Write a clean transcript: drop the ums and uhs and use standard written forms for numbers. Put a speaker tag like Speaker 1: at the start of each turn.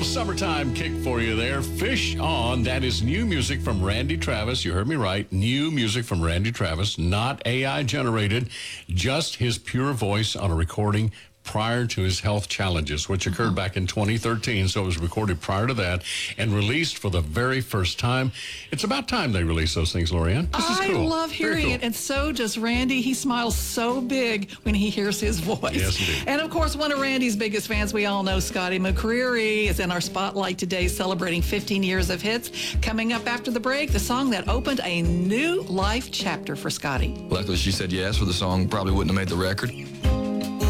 Speaker 1: little summertime kick for you there. Fish On. That is new music from Randy Travis. You heard me right. New music from Randy Travis, not AI generated, just his pure voice on a recording prior to his health challenges, which occurred back in 2013. So it was recorded prior to that and released for the very first time. It's about time they release those things, Lorianne. This is cool.
Speaker 2: I love hearing it, and so does Randy. He smiles so big when he hears his voice.
Speaker 1: Yes, indeed.
Speaker 2: And, of course, one of Randy's biggest fans, we all know, Scotty McCreery, is in our spotlight today celebrating 15 years of hits. Coming up after the break, the song that opened a new life chapter for Scotty.
Speaker 3: Luckily, she said yes, or the song probably wouldn't have made the record.